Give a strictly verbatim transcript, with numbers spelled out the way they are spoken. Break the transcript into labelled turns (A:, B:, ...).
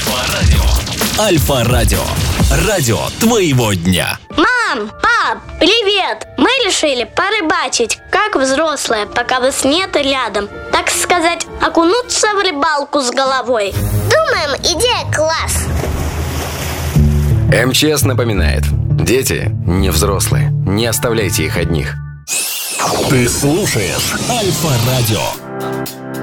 A: Альфа-радио. Альфа-радио. Радио твоего дня.
B: Мам, пап, привет! Мы решили порыбачить, как взрослые, пока вас нет рядом. Так сказать, окунуться в рыбалку с головой.
C: Думаем, идея класс.
D: МЧС напоминает: дети не взрослые, не оставляйте их одних.
A: Ты слушаешь Альфа-радио.